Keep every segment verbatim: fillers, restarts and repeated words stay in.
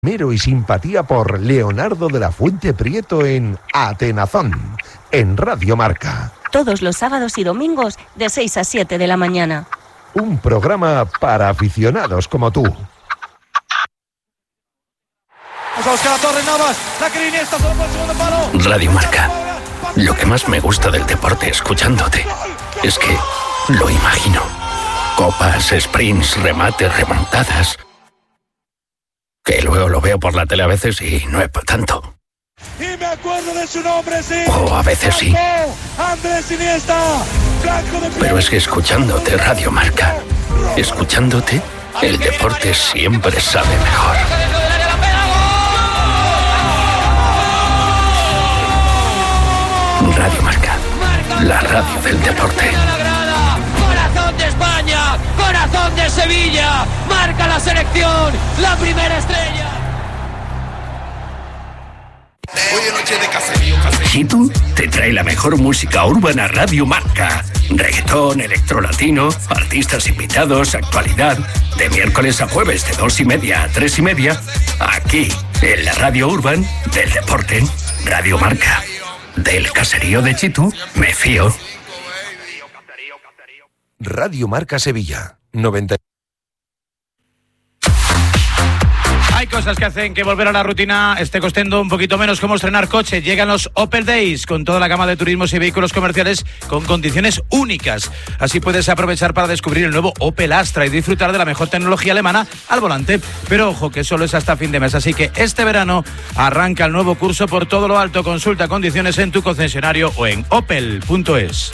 Mero y simpatía por Leonardo de la Fuente Prieto en Atenazón, en Radio Marca. Todos los sábados y domingos de seis a siete de la mañana. Un programa para aficionados como tú. Radio Marca. Lo que más me gusta del deporte escuchándote es que lo imagino. Copas, sprints, remates, remontadas. Que luego lo veo por la tele a veces y no es para tanto. Y me acuerdo de su nombre, sí. O a veces sí. Andrés Iniesta, blanco de piel. Pero es que escuchándote Radio Marca, escuchándote, el deporte siempre sabe mejor. Radio Marca, la radio del deporte. Corazón de España, corazón de Sevilla, marca la selección, la primera estrella. Chitu te trae la mejor música urbana Radio Marca. Reggaetón, electrolatino, artistas invitados, actualidad. De miércoles a jueves de dos y media a tres y media. Aquí, en la radio urban del deporte. Radio Marca. Del caserío de Chitu, me fío. Radio Marca Sevilla, noventa. Hay cosas que hacen que volver a la rutina esté costando un poquito menos, como estrenar coche. Llegan los Opel Days con toda la gama de turismos y vehículos comerciales con condiciones únicas. Así puedes aprovechar para descubrir el nuevo Opel Astra y disfrutar de la mejor tecnología alemana al volante. Pero ojo, que solo es hasta fin de mes, así que este verano arranca el nuevo curso por todo lo alto. Consulta condiciones en tu concesionario o en opel punto es.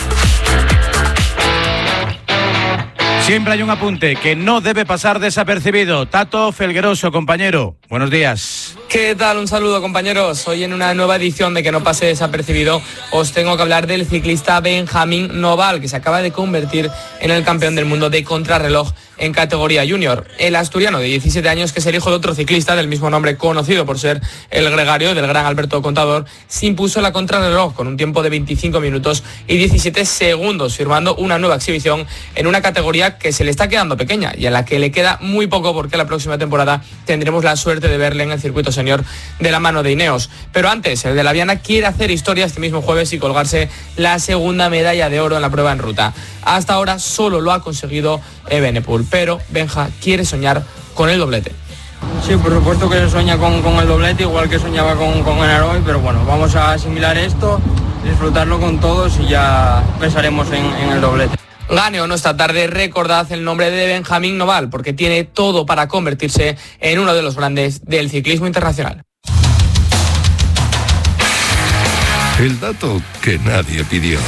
Siempre hay un apunte que no debe pasar desapercibido. Tato Felgueroso, compañero, buenos días. ¿Qué tal? Un saludo, compañeros. Hoy en una nueva edición de Que no pase desapercibido os tengo que hablar del ciclista Benjamín Noval, que se acaba de convertir en el campeón del mundo de contrarreloj en categoría junior. El asturiano de diecisiete años, que es el hijo de otro ciclista del mismo nombre, conocido por ser el gregario del gran Alberto Contador, se impuso la contrarreloj con un tiempo de veinticinco minutos y diecisiete segundos, firmando una nueva exhibición en una categoría que se le está quedando pequeña y a la que le queda muy poco, porque la próxima temporada tendremos la suerte de verle en el circuito senior de la mano de Ineos. Pero antes, el de la Viana quiere hacer historia este mismo jueves y colgarse la segunda medalla de oro en la prueba en ruta. Hasta ahora solo lo ha conseguido Evenepoel, pero Benja quiere soñar con el doblete. Sí, por supuesto que se sueña con, con el doblete, igual que soñaba con, con Enaroy, pero bueno, vamos a asimilar esto, disfrutarlo con todos y ya pensaremos en, en el doblete. Gane o no esta tarde, recordad el nombre de Benjamín Noval, porque tiene todo para convertirse en uno de los grandes del ciclismo internacional. El dato que nadie pidió.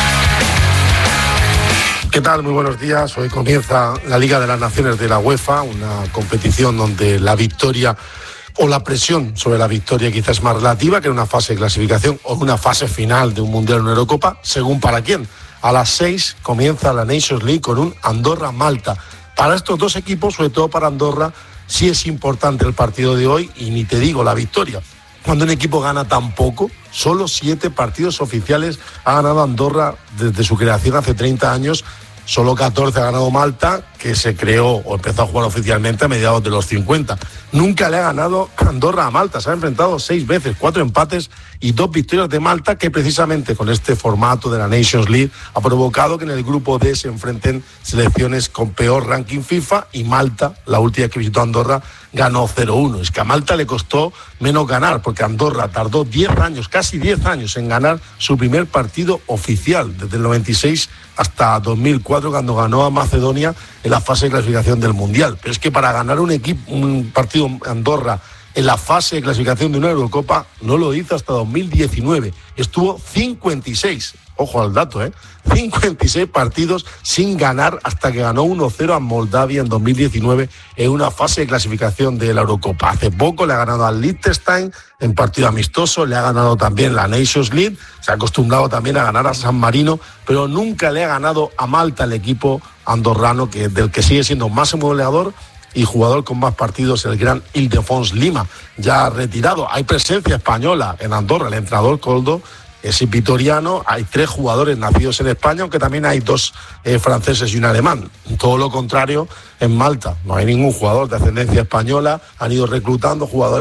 ¿Qué tal? Muy buenos días. Hoy comienza la Liga de las Naciones de la UEFA, una competición donde la victoria o la presión sobre la victoria quizás es más relativa que en una fase de clasificación o una fase final de un Mundial o una Eurocopa, según para quién. A las seis comienza la Nations League con un Andorra-Malta. Para estos dos equipos, sobre todo para Andorra, sí es importante el partido de hoy y ni te digo la victoria. Cuando un equipo gana tan poco, solo siete partidos oficiales ha ganado Andorra desde su creación hace treinta años. Solo catorce ha ganado Malta, que se creó o empezó a jugar oficialmente a mediados de los cincuenta. Nunca le ha ganado Andorra a Malta. Se ha enfrentado seis veces, cuatro empates y dos victorias de Malta, que precisamente con este formato de la Nations League ha provocado que en el grupo D se enfrenten selecciones con peor ranking FIFA, y Malta, la última que visitó Andorra, ganó cero uno. Es que a Malta le costó menos ganar, porque Andorra tardó diez años, casi diez años en ganar su primer partido oficial, desde el noventa y seis hasta dos mil cuatro, cuando ganó a Macedonia en la fase de clasificación del Mundial. Pero es que para ganar un equipo, un partido Andorra en la fase de clasificación de una Eurocopa, no lo hizo hasta dos mil diecinueve. Estuvo cincuenta y seis, ojo al dato, ¿eh? cincuenta y seis partidos sin ganar hasta que ganó uno cero a Moldavia en dos mil diecinueve en una fase de clasificación de la Eurocopa. Hace poco le ha ganado al Liechtenstein en partido amistoso, le ha ganado también la Nations League, se ha acostumbrado también a ganar a San Marino, pero nunca le ha ganado a Malta, el equipo andorrano, que, del que sigue siendo máximo goleador y jugador con más partidos, el gran Ildefons Lima, ya retirado. Hay presencia española en Andorra, el entrenador Coldo es vitoriano, hay tres jugadores nacidos en España, aunque también hay dos eh, franceses y un alemán. Todo lo contrario en Malta, no hay ningún jugador de ascendencia española, han ido reclutando jugadores